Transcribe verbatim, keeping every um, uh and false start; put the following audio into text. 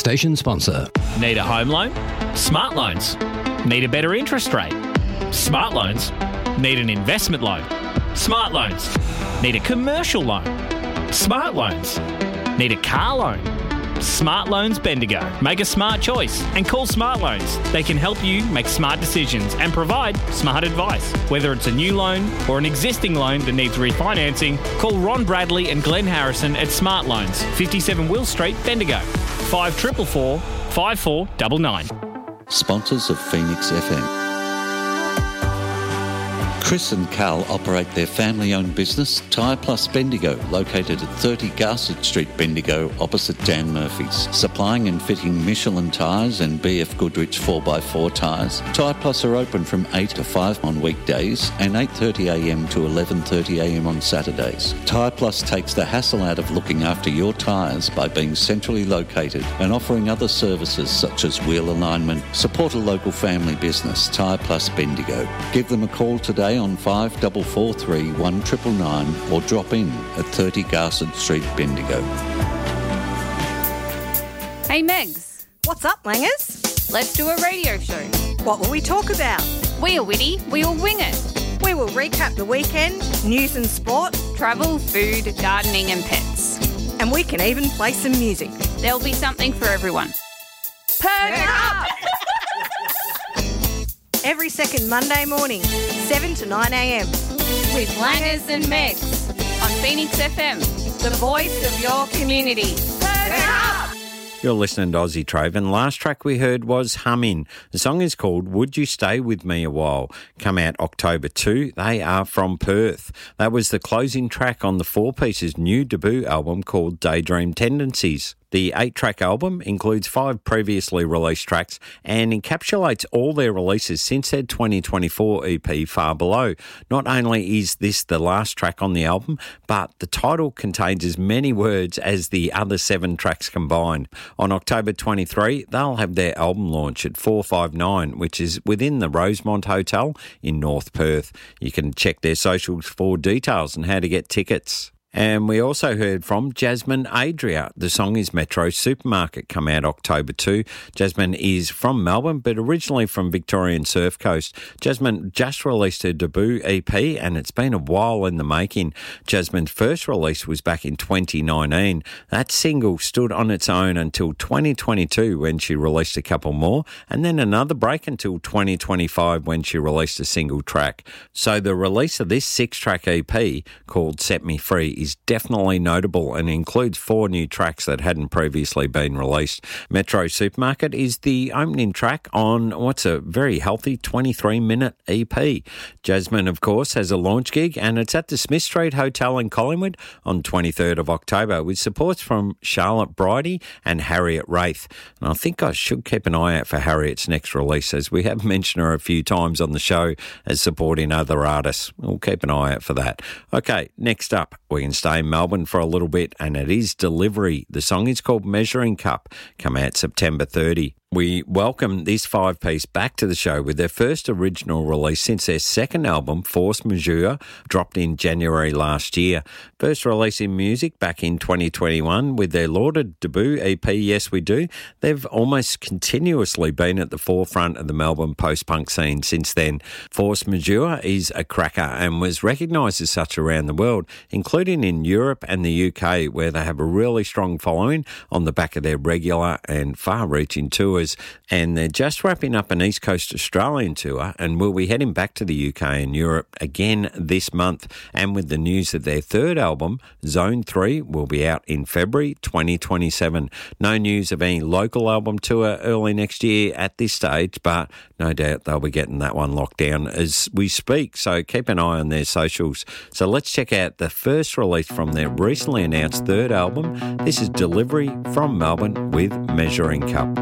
Station sponsor. Need a home loan? Smart Loans. Need a better interest rate? Smart Loans. Need an investment loan? Smart Loans. Need a commercial loan? Smart Loans. Need a car loan? Smart Loans Bendigo. Make a smart choice and call Smart Loans. They can help you make smart decisions and provide smart advice. Whether it's a new loan or an existing loan that needs refinancing, call Ron Bradley and Glenn Harrison at Smart Loans, fifty-seven Will Street, Bendigo. five four four four, five four nine nine. Sponsors of Phoenix F M. Chris and Carl operate their family-owned business, Tyre Plus Bendigo, located at thirty Garsett Street, Bendigo, opposite Dan Murphy's. Supplying and fitting Michelin tyres and B F Goodrich four by four tyres, Tyre Plus are open from eight to five on weekdays and eight thirty a m to eleven thirty a m on Saturdays. Tyre Plus takes the hassle out of looking after your tyres by being centrally located and offering other services such as wheel alignment. Support a local family business, Tyre Plus Bendigo. Give them a call today on five four four three, one nine nine nine or drop in at thirty Garsett Street, Bendigo. Hey Megs. What's up, Langers? Let's do a radio show. What will we talk about? We are witty, we will wing it. We will recap the weekend, news and sport, travel, food, gardening and pets. And we can even play some music. There'll be something for everyone. Perk up! Every second Monday morning, seven to nine a m. With Langers and Megs on Phoenix F M, the voice of your community. Perk up! You're listening to Aussie Trove, and the last track we heard was Hummin'. The song is called Would You Stay With Me A While? Come out October second. They are from Perth. That was the closing track on the Four Pieces' new debut album called Daydream Tendencies. The eight-track album includes five previously released tracks and encapsulates all their releases since their twenty twenty-four E P Far Below. Not only is this the last track on the album, but the title contains as many words as the other seven tracks combined. On October twenty-third, they'll have their album launch at four five nine, which is within the Rosemont Hotel in North Perth. You can check their socials for details on how to get tickets. And we also heard from Jasmine Adria. The song is Metro Supermarket, come out October second. Jasmine is from Melbourne, but originally from Victorian Surf Coast. Jasmine just released her debut E P, and it's been a while in the making. Jasmine's first release was back in twenty nineteen. That single stood on its own until twenty twenty-two, when she released a couple more, and then another break until twenty twenty-five, when she released a single track. So the release of this six-track E P, called Set Me Free, is definitely notable and includes four new tracks that hadn't previously been released. Metro Supermarket is the opening track on what's a very healthy twenty-three minute E P. Jasmine, of course, has a launch gig, and it's at the Smith Street Hotel in Collingwood on twenty-third of October, with supports from Charlotte Bridie and Harriet Wraith. And I think I should keep an eye out for Harriet's next release, as we have mentioned her a few times on the show as supporting other artists. We'll keep an eye out for that. Okay, next up, we can stay in Melbourne for a little bit, and it is Delivery. The song is called Measuring Cup, come out September thirtieth. We welcome this five-piece back to the show with their first original release since their second album, Force Majeure, dropped in January last year. First release in music back in twenty twenty-one with their lauded debut E P, Yes We Do. They've almost continuously been at the forefront of the Melbourne post-punk scene since then. Force Majeure is a cracker and was recognised as such around the world, including in Europe and the U K, where they have a really strong following on the back of their regular and far-reaching tours. And they're just wrapping up an East Coast Australian tour, and will be heading back to the U K and Europe again this month. And with the news that their third album, Zone three, will be out in February twenty twenty-seven. No news of any local album tour early next year at this stage, but no doubt they'll be getting that one locked down as we speak. So keep an eye on their socials. So let's check out the first release from their recently announced third album. This is Delivery from Melbourne with Measuring Cup.